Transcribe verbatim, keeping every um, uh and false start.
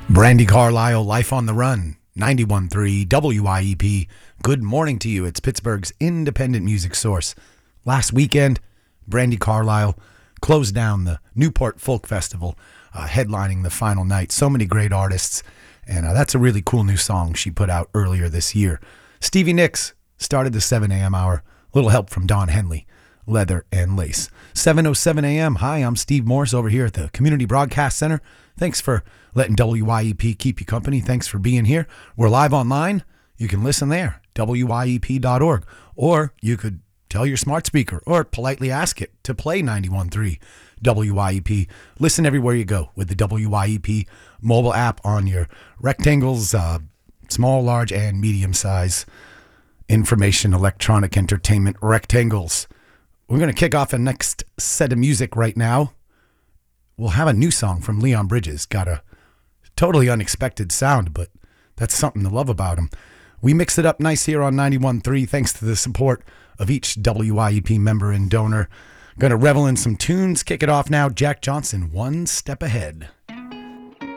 Brandy Carlisle, Life on the Run, ninety-one point three W I E P. Good morning to you. It's Pittsburgh's independent music source. Last weekend, Brandy Carlisle closed down the Newport Folk Festival, uh, headlining the final night. So many great artists, and uh, that's a really cool new song she put out earlier this year. Stevie Nicks started the seven a.m. hour. A little help from Don Henley, Leather and Lace. seven oh seven a.m. Hi, I'm Steve Morse over here at the Community Broadcast Center. Thanks for letting W I E P keep you company. Thanks for being here. We're live online. You can listen there, W I E P dot org. Or you could tell your smart speaker or politely ask it to play ninety-one point three W I E P. Listen everywhere you go with the W I E P mobile app on your rectangles, uh, small, large, and medium size information, electronic entertainment rectangles. We're going to kick off a next set of music right now. We'll have a new song from Leon Bridges. Got a totally unexpected sound, but that's something to love about him. We mix it up nice here on ninety-one point three thanks to the support of each W I E P member and donor. Going to revel in some tunes. Kick it off now. Jack Johnson, One Step Ahead.